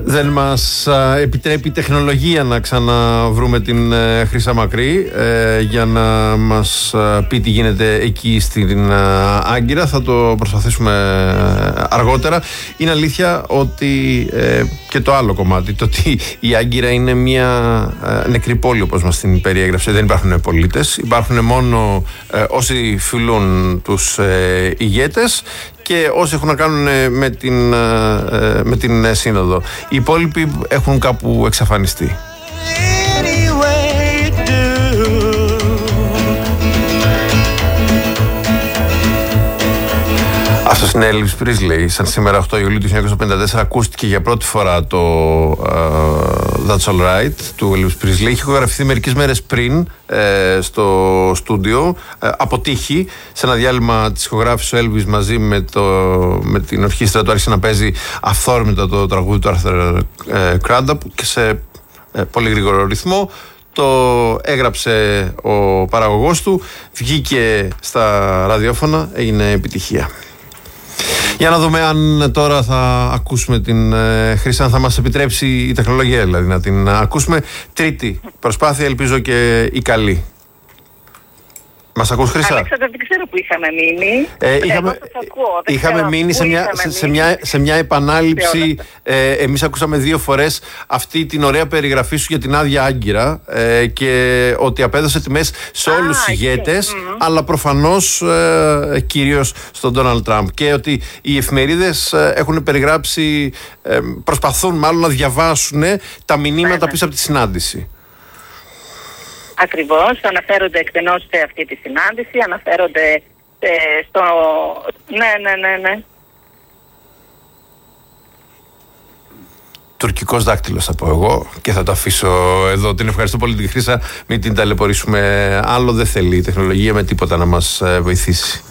Δεν μας επιτρέπει η τεχνολογία να ξαναβρούμε την Χρύσα Μακρύ για να μας πει τι γίνεται εκεί στην Άγκυρα. Θα το προσπαθήσουμε αργότερα. Είναι αλήθεια ότι και το άλλο κομμάτι, το ότι η Άγκυρα είναι μια νεκρή πόλη όπως μας την περιέγραψε. Δεν υπάρχουν πολίτες, υπάρχουν μόνο όσοι φιλούν τους ηγέτες και όσοι έχουν να κάνουν με την σύνοδο. Οι υπόλοιποι έχουν κάπου εξαφανιστεί. Αυτός είναι Elvis Presley. Σαν σήμερα 8 Ιουλίου του 1954 ακούστηκε για πρώτη φορά το That's All Right του Elvis Presley. Είχε ηχογραφηθεί μερικές μέρες πριν στο στούντιο από τύχη. Σε ένα διάλειμμα της ηχογράφησης ο Elvis μαζί με την ορχήστρα του άρχισε να παίζει αυθόρμητα το τραγούδι του Arthur Crudup και σε πολύ γρήγορο ρυθμό. Το έγραψε ο παραγωγός του, βγήκε στα ραδιόφωνα, έγινε επιτυχία. Για να δούμε αν τώρα θα ακούσουμε την Χρύσα, αν θα μας επιτρέψει η τεχνολογία δηλαδή να την ακούσουμε. Τρίτη προσπάθεια, ελπίζω και η καλή. Μας ακούς, Χρύσα? Αλέξανδρα, δεν ξέρω που είχαμε μείνει. Είχαμε μείνει σε μια επανάληψη. Εμείς ακούσαμε 2 φορές αυτή την ωραία περιγραφή σου για την άδεια Άγκυρα και ότι απέδωσε τιμές σε όλους τους ηγέτες, αλλά προφανώς κυρίως στον Ντόναλντ Τραμπ, και ότι οι εφημερίδες έχουν περιγράψει, προσπαθούν μάλλον να διαβάσουν τα μηνύματα πίσω από τη συνάντηση. Ακριβώς, αναφέρονται εκτενώς σε αυτή τη συνάντηση, αναφέρονται στο... Ναι. Τουρκικός δάκτυλος θα πω εγώ και θα το αφήσω εδώ. Την ευχαριστώ πολύ την Χρύσα, μην την ταλαιπωρήσουμε άλλο, δεν θέλει η τεχνολογία με τίποτα να μας βοηθήσει.